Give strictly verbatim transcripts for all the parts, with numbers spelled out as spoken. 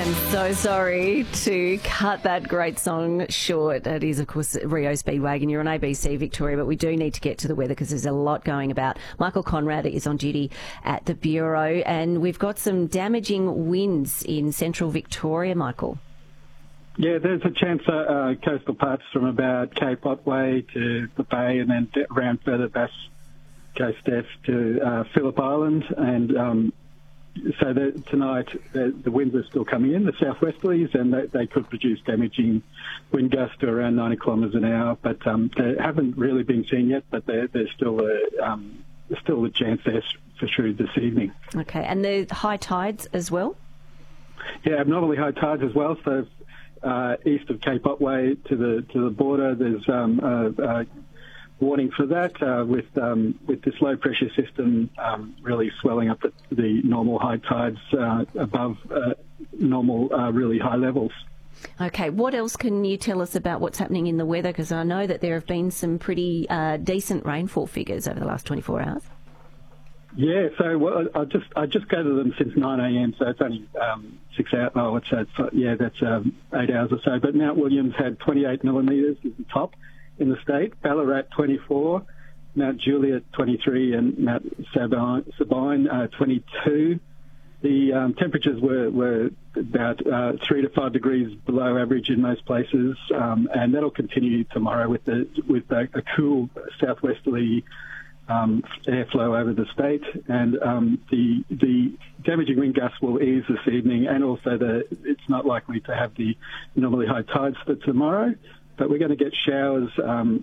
I'm so sorry to cut that great song short. It is, of course, Rio Speedwagon. You're on A B C Victoria, but we do need to get to the weather because there's a lot going about. Michael Conrad is on duty at the Bureau, and we've got some damaging winds in central Victoria, Michael. Yeah, there's a chance uh, uh, coastal parts from about Cape Otway to the Bay and then around further Bass Coast F to uh, Phillip Island. And um, so the, tonight the, the winds are still coming in, the southwesterlies, and they, they could produce damaging wind gusts to around ninety kilometres an hour. But um, they haven't really been seen yet, but there's still a, um, still a chance there for sure this evening. Okay, and the high tides as well? Yeah, abnormally high tides as well. So Uh, east of Cape Otway to the to the border, there's um, a, a warning for that uh, with um, with this low pressure system um, really swelling up at the normal high tides uh, above uh, normal uh, really high levels. Okay, what else can you tell us about what's happening in the weather? Because I know that there have been some pretty uh, decent rainfall figures over the last twenty-four hours. Yeah, so well, I just I just go to them since nine a.m. So it's only um, six hours. Oh, it's, it's yeah, that's um, eight hours or so. But Mount Williams had twenty-eight millimetres is the top in the state. Ballarat twenty-four, Mount Juliet twenty-three, and Mount Sabine, Sabine uh, twenty-two. The um, temperatures were were about uh, three to five degrees below average in most places, um, and that'll continue tomorrow with the with a, a cool southwesterly Um, airflow over the state, and um, the the damaging wind gusts will ease this evening, and also the it's not likely to have the normally high tides for tomorrow, but we're going to get showers um,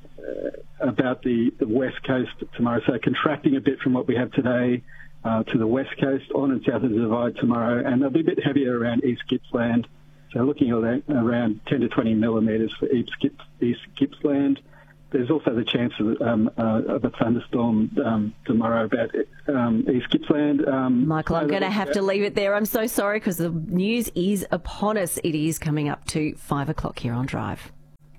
about the, the west coast tomorrow, so contracting a bit from what we have today uh, to the west coast, on and south of the Divide tomorrow, and they'll be a bit heavier around East Gippsland, so looking at around ten to twenty millimetres for East, Gipp, East Gippsland. There's also the chance of, um, uh, of a thunderstorm um, tomorrow about um, East Gippsland. Um, Michael, I'm going to have to leave it there. I'm so sorry because the news is upon us. It is coming up to five o'clock here on Drive.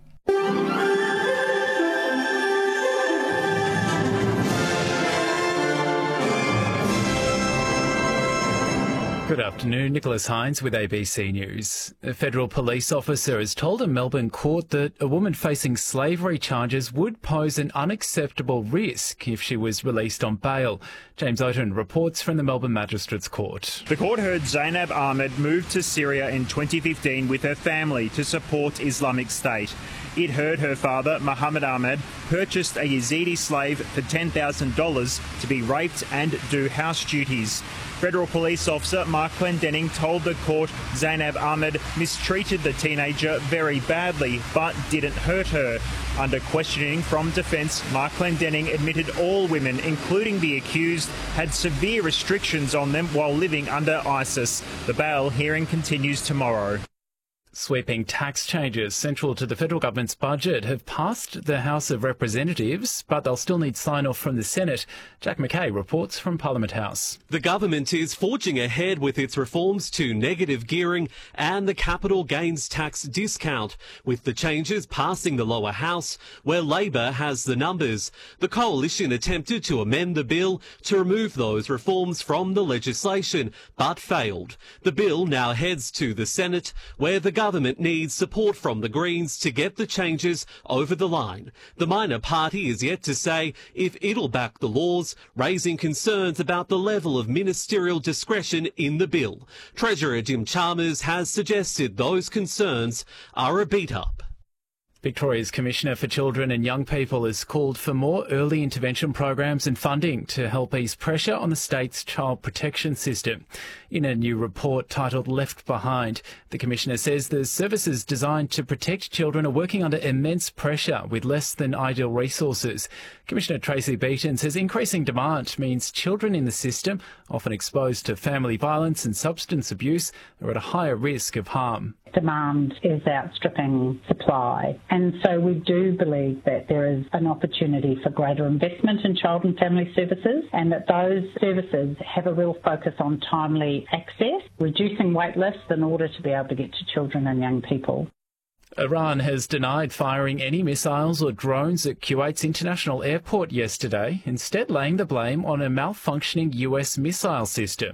Good afternoon, Nicholas Hines with A B C News. A federal police officer has told a Melbourne court that a woman facing slavery charges would pose an unacceptable risk if she was released on bail. James Oaten reports from the Melbourne Magistrates Court. The court heard Zainab Ahmed moved to Syria in twenty fifteen with her family to support Islamic State. It heard her father, Mohammed Ahmed, purchased a Yazidi slave for ten thousand dollars to be raped and do house duties. Federal police officer Mark Clendenning told the court Zainab Ahmed mistreated the teenager very badly but didn't hurt her. Under questioning from defence, Mark Clendenning admitted all women, including the accused, had severe restrictions on them while living under ISIS. The bail hearing continues tomorrow. Sweeping tax changes central to the federal government's budget have passed the House of Representatives, but they'll still need sign-off from the Senate. Jack McKay reports from Parliament House. The government is forging ahead with its reforms to negative gearing and the capital gains tax discount, with the changes passing the lower house, where Labor has the numbers. The coalition attempted to amend the bill to remove those reforms from the legislation, but failed. The bill now heads to the Senate, where the government needs support from the Greens to get the changes over the line. The minor party is yet to say if it'll back the laws, raising concerns about the level of ministerial discretion in the bill. Treasurer Jim Chalmers has suggested those concerns are a beat-up. Victoria's Commissioner for Children and Young People has called for more early intervention programs and funding to help ease pressure on the state's child protection system. In a new report titled Left Behind, the Commissioner says the services designed to protect children are working under immense pressure with less than ideal resources. Commissioner Tracy Beaton says increasing demand means children in the system, often exposed to family violence and substance abuse, are at a higher risk of harm. Demand is outstripping supply, and so we do believe that there is an opportunity for greater investment in child and family services, and that those services have a real focus on timely access, reducing wait lists in order to be able to get to children and young people. Iran has denied firing any missiles or drones at Kuwait's international airport yesterday, instead laying the blame on a malfunctioning U S missile system.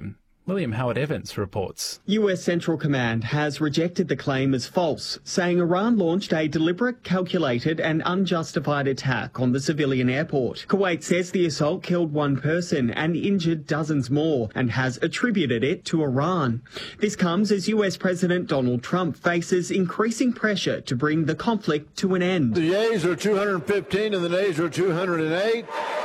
William Howard-Evans reports. U S Central Command has rejected the claim as false, saying Iran launched a deliberate, calculated and unjustified attack on the civilian airport. Kuwait says the assault killed one person and injured dozens more and has attributed it to Iran. This comes as U S President Donald Trump faces increasing pressure to bring the conflict to an end. The yeas are two hundred fifteen and the nays are two hundred eight.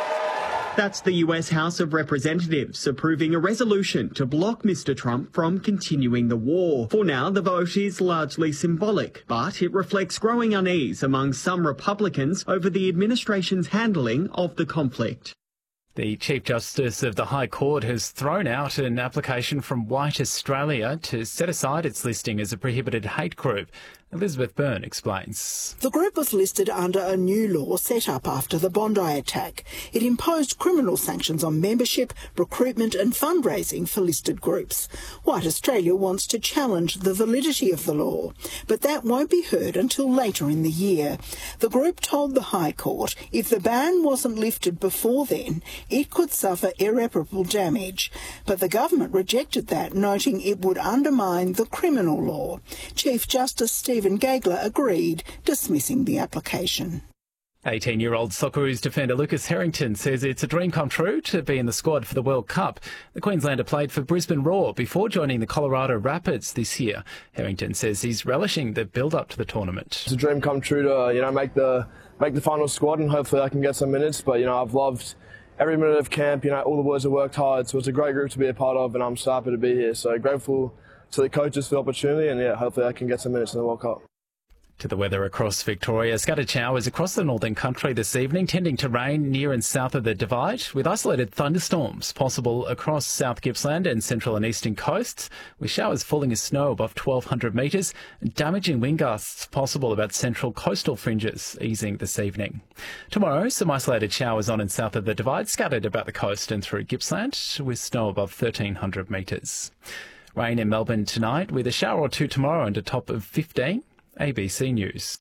That's the U S House of Representatives approving a resolution to block Mister Trump from continuing the war. For now, the vote is largely symbolic, but it reflects growing unease among some Republicans over the administration's handling of the conflict. The Chief Justice of the High Court has thrown out an application from White Australia to set aside its listing as a prohibited hate group. Elizabeth Byrne explains. The group was listed under a new law set up after the Bondi attack. It imposed criminal sanctions on membership, recruitment and fundraising for listed groups. White Australia wants to challenge the validity of the law, but that won't be heard until later in the year. The group told the High Court if the ban wasn't lifted before then, it could suffer irreparable damage. But the government rejected that, noting it would undermine the criminal law. Chief Justice Stephen Gageler agreed, dismissing the application. eighteen-year-old Socceroos defender Lucas Harrington says it's a dream come true to be in the squad for the World Cup. The Queenslander played for Brisbane Roar before joining the Colorado Rapids this year. Harrington says he's relishing the build-up to the tournament. It's a dream come true to, you know, make the make the final squad, and hopefully I can get some minutes. But, you know, I've loved every minute of camp. You know, all the boys have worked hard, so it's a great group to be a part of, and I'm so happy to be here. So grateful to the coaches for the opportunity, and yeah, hopefully I can get some minutes in the World Cup. To the weather across Victoria. Scattered showers across the northern country this evening, tending to rain near and south of the Divide, with isolated thunderstorms possible across South Gippsland and central and eastern coasts, with showers falling as snow above twelve hundred metres, and damaging wind gusts possible about central coastal fringes easing this evening. Tomorrow, some isolated showers on and south of the Divide, scattered about the coast and through Gippsland, with snow above thirteen hundred metres. Rain in Melbourne tonight, with a shower or two tomorrow and a top of fifteen. A B C News.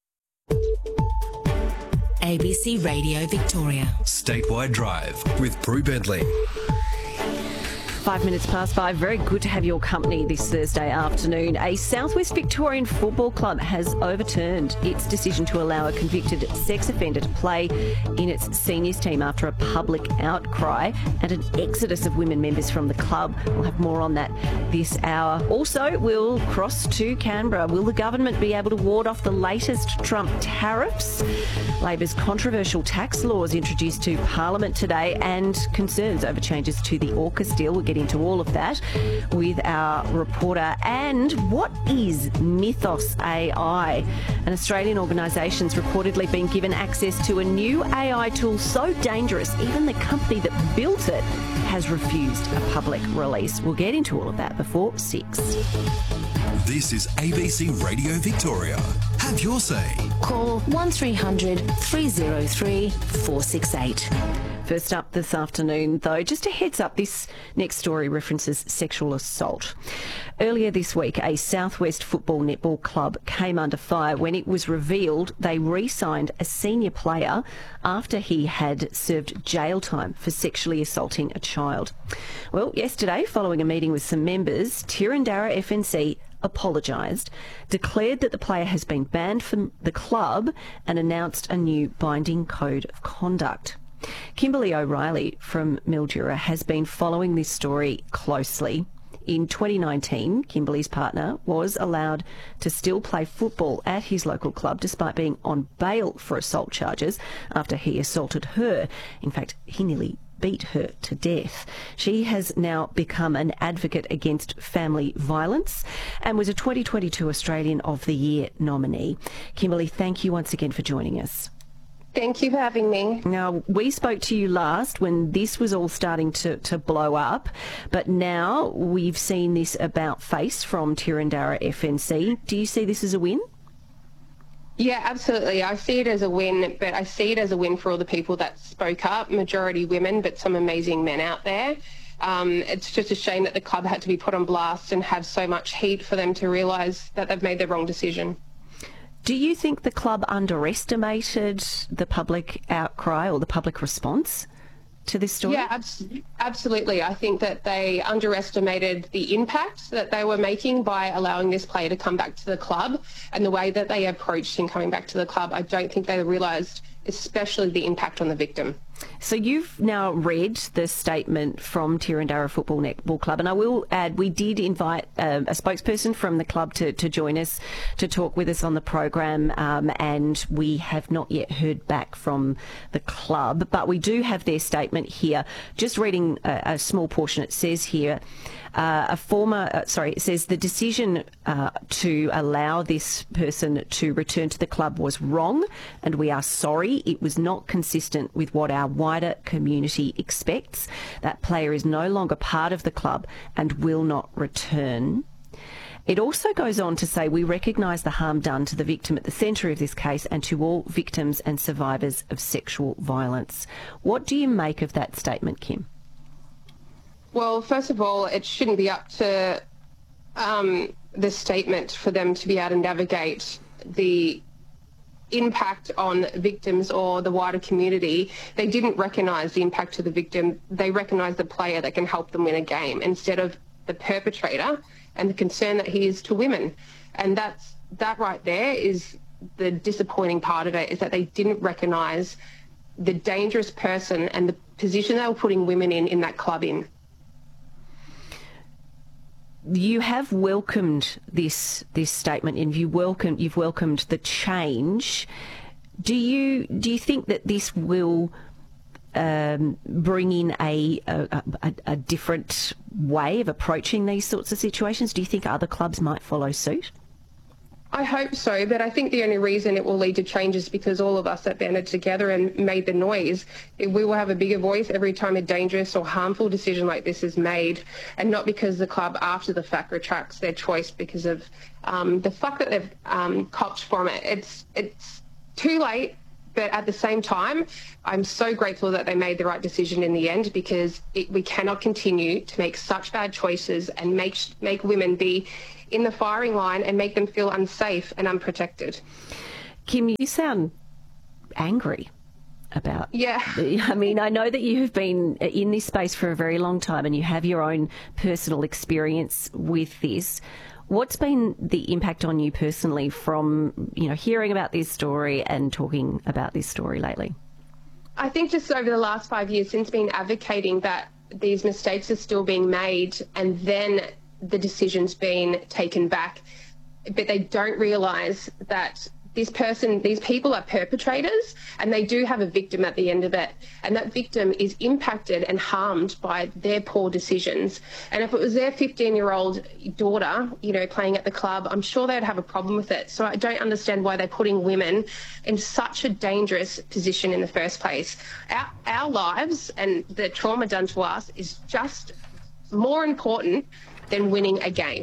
A B C Radio Victoria. Statewide Drive with Prue Bentley. Five minutes past five. Very good to have your company this Thursday afternoon. A Southwest Victorian football club has overturned its decision to allow a convicted sex offender to play in its seniors team after a public outcry and an exodus of women members from the club. We'll have more on that this hour. Also, we'll cross to Canberra. Will the government be able to ward off the latest Trump tariffs? Labor's controversial tax laws introduced to Parliament today, and concerns over changes to the AUKUS deal. We'll get into all of that with our reporter. And what is Mythos A I? An Australian organisation's reportedly been given access to a new A I tool so dangerous, even the company that built it has refused a public release. We'll get into all of that before six. This is A B C Radio Victoria. Have your say. Call one three hundred three oh three four six eight. First up this afternoon, though, just a heads up, this next story references sexual assault. Earlier this week, a Southwest Football Netball club came under fire when it was revealed they re-signed a senior player after he had served jail time for sexually assaulting a child. Well, yesterday, following a meeting with some members, Tirrandara F N C apologised, declared that the player has been banned from the club and announced a new binding code of conduct. Kimberly O'Reilly from Mildura has been following this story closely. In twenty nineteen, Kimberly's partner was allowed to still play football at his local club despite being on bail for assault charges after he assaulted her. In fact, he nearly beat her to death. She has now become an advocate against family violence and was a twenty twenty-two Australian of the Year nominee. Kimberly, thank you once again for joining us. Thank you for having me. Now, we spoke to you last when this was all starting to, to blow up, but now we've seen this about face from Tirrandara F N C. Do you see this as a win? Yeah, absolutely. I see it as a win, but I see it as a win for all the people that spoke up, majority women, but some amazing men out there. Um, it's just a shame that the club had to be put on blast and have so much heat for them to realise that they've made the wrong decision. Do you think the club underestimated the public outcry or the public response to this story? Yeah, abs- absolutely. I think that they underestimated the impact that they were making by allowing this player to come back to the club, and the way that they approached him coming back to the club. I don't think they realised especially the impact on the victim. So you've now read the statement from Tirrandara Football Netball Club, and I will add we did invite um, a spokesperson from the club to, to join us to talk with us on the program, um, and we have not yet heard back from the club, but we do have their statement here. Just reading a, a small portion, it says here, Uh, a former, uh, sorry, it says the decision uh, to allow this person to return to the club was wrong, and we are sorry. It was not consistent with what our wider community expects. That player is no longer part of the club and will not return. It also goes on to say we recognise the harm done to the victim at the centre of this case and to all victims and survivors of sexual violence. What do you make of that statement, Kim? Well, first of all, it shouldn't be up to um, the statement for them to be able to navigate the impact on victims or the wider community. They didn't recognise the impact to the victim. They recognised the player that can help them win a game instead of the perpetrator and the concern that he is to women. And that's that right there is the disappointing part of it, is that they didn't recognise the dangerous person and the position they were putting women in in that club in. You have welcomed this this statement, and you welcome you've welcomed the change. Do you do you think that this will um, bring in a a, a a different way of approaching these sorts of situations? Do you think other clubs might follow suit? I hope so, but I think the only reason it will lead to change is because all of us that banded together and made the noise. We will have a bigger voice every time a dangerous or harmful decision like this is made, and not because the club after the fact retracts their choice because of um, the fact that they've um, copped from it. It's, it's too late, but at the same time, I'm so grateful that they made the right decision in the end, because it, we cannot continue to make such bad choices and make make women be in the firing line and make them feel unsafe and unprotected. Kim, you sound angry about... Yeah. I mean, I know that you have been in this space for a very long time and you have your own personal experience with this. What's been the impact on you personally from, you know, hearing about this story and talking about this story lately? I think just over the last five years since been advocating that these mistakes are still being made and then the decision's been taken back, but they don't realise that this person, these people are perpetrators and they do have a victim at the end of it, and that victim is impacted and harmed by their poor decisions. And if it was their fifteen-year-old daughter, you know, playing at the club, I'm sure they'd have a problem with it. So I don't understand why they're putting women in such a dangerous position in the first place. Our, our lives and the trauma done to us is just more important than winning a game.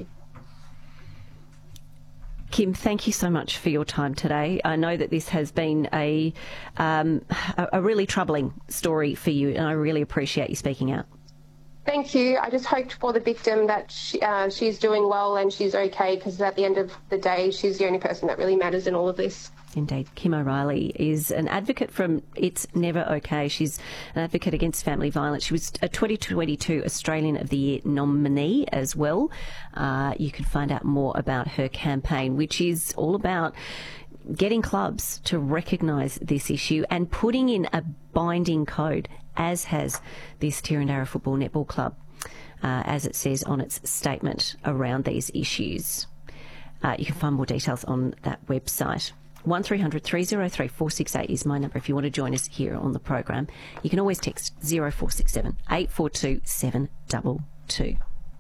Kim, thank you so much for your time today. I know that this has been a um, a, a really troubling story for you, and I really appreciate you speaking out. Thank you. I just hoped for the victim that she, uh, she's doing well and she's okay, because at the end of the day, she's the only person that really matters in all of this. Indeed. Kim O'Reilly is an advocate from It's Never OK. She's an advocate against family violence. She was a twenty twenty-two Australian of the Year nominee as well. Uh, you can find out more about her campaign, which is all about getting clubs to recognise this issue and putting in a binding code, as has this Tirrandara Football Netball Club, uh, as it says on its statement around these issues. Uh, you can find more details on that website. one three hundred three oh three four six eight is my number if you want to join us here on the program. You can always text zero four six seven eight four two seven two two.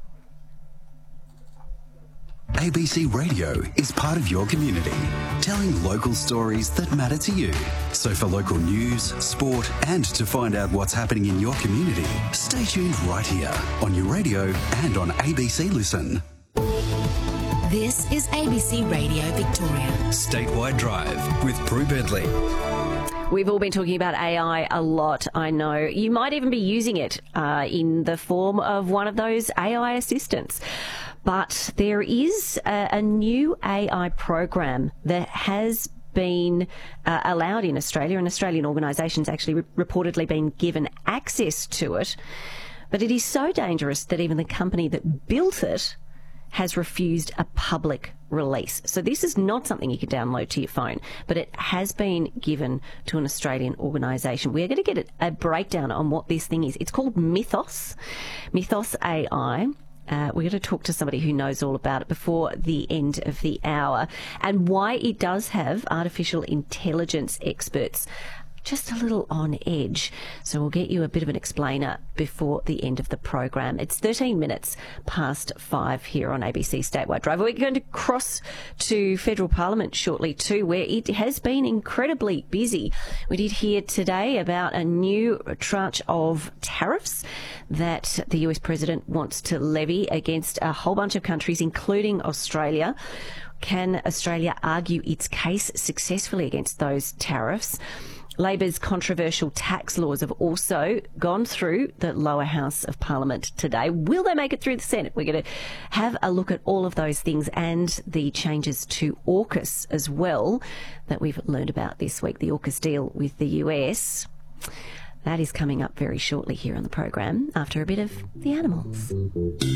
A B C Radio is part of your community, telling local stories that matter to you. So for local news, sport, and to find out what's happening in your community, stay tuned right here on your radio and on A B C Listen. This is A B C Radio Victoria. Statewide Drive with Prue Bedley. We've all been talking about A I a lot, I know. You might even be using it uh, in the form of one of those A I assistants. But there is a, a new A I program that has been uh, allowed in Australia, and Australian organisations actually re- reportedly been given access to it. But it is so dangerous that even the company that built it has refused a public release. So this is not something you can download to your phone, but it has been given to an Australian organisation. We're going to get a breakdown on what this thing is. It's called Mythos, Mythos A I. Uh, we're going to talk to somebody who knows all about it before the end of the hour, and why it does have artificial intelligence experts just a little on edge. So we'll get you a bit of an explainer before the end of the program. It's thirteen minutes past five here on A B C Statewide Drive. We're going to cross to Federal Parliament shortly too, where it has been incredibly busy. We did hear today about a new tranche of tariffs that the U S President wants to levy against a whole bunch of countries, including Australia. Can Australia argue its case successfully against those tariffs? Labor's controversial tax laws have also gone through the lower house of Parliament today. Will they make it through the Senate? We're going to have a look at all of those things and the changes to AUKUS as well that we've learned about this week, the AUKUS deal with the U S. That is coming up very shortly here on the program after a bit of the animals.